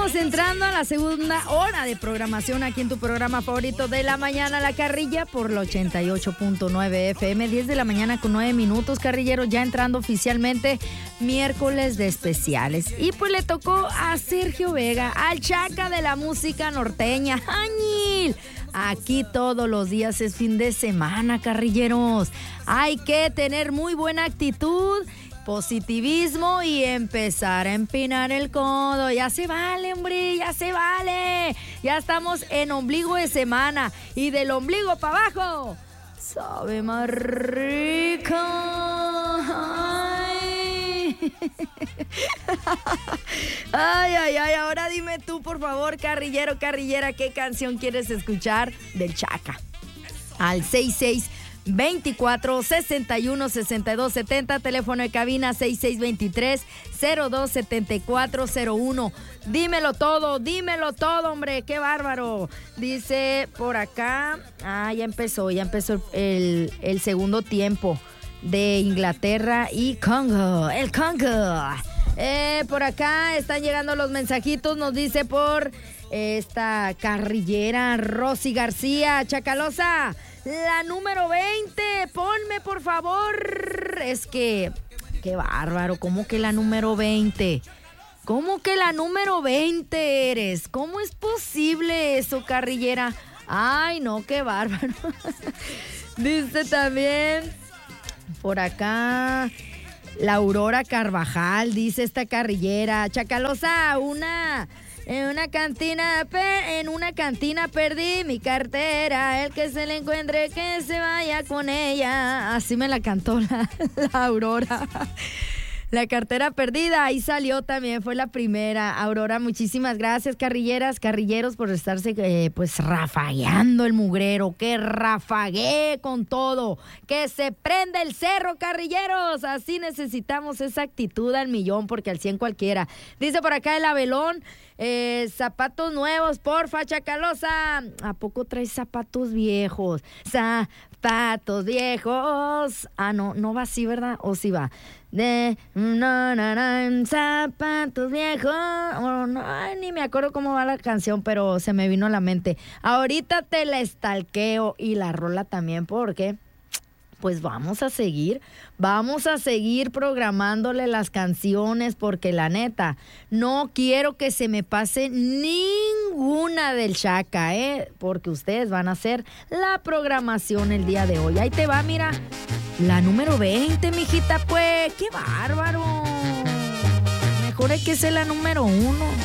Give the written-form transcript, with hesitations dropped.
estamos entrando a la segunda hora de programación aquí en tu programa favorito de la mañana, La Carrilla, por la 88.9 FM, 10 de la mañana con 9 minutos, carrilleros, ya entrando oficialmente miércoles de especiales. Y pues le tocó a Sergio Vega, al Chaca de la música norteña. ¡Añil! Aquí todos los días es fin de semana, carrilleros. Hay que tener muy buena actitud, positivismo y empezar a empinar el codo. Ya se vale, hombre, ya se vale. Ya estamos en ombligo de semana y del ombligo para abajo sabe más rico. Ay, ahora dime tú, por favor, carrillero, carrillera, ¿qué canción quieres escuchar del Chaca? Al 6624-616270, teléfono de cabina 6623-027401. Dímelo todo, hombre, qué bárbaro. Dice por acá, ya empezó el segundo tiempo de Inglaterra y Congo, el Congo. Por acá están llegando los mensajitos, nos dice por esta carrillera Rosy García, Chacalosa, la número 20, ponme por favor. Es que, qué bárbaro, ¿cómo que la número 20? ¿Cómo que la número 20 eres? ¿Cómo es posible eso, carrillera? Ay, no, qué bárbaro. Dice también por acá la Aurora Carvajal, dice esta carrillera, Chacalosa, en una cantina perdí mi cartera, el que se le encuentre que se vaya con ella. Así me la cantó la Aurora. La cartera perdida, ahí salió también, fue la primera. Aurora, muchísimas gracias, carrilleras, carrilleros, por estarse pues rafagueando el mugrero, que rafaguee con todo, que se prende el cerro, carrilleros. Así necesitamos esa actitud al millón, porque al 100 cualquiera. Dice por acá el Abelón, zapatos nuevos, porfa, Chacalosa. ¿A poco traes zapatos viejos? Zapatos viejos. No va así, ¿verdad? ¿O sí va? Zapatos viejos. Ni me acuerdo cómo va la canción, pero se me vino a la mente. Ahorita te la estalqueo y la rola también, porque pues vamos a seguir programándole las canciones, porque la neta, no quiero que se me pase ninguna del Chaca, porque ustedes van a hacer la programación el día de hoy. Ahí te va, mira, la número 20, mijita, pues, qué bárbaro. Mejor hay que ser la número 1.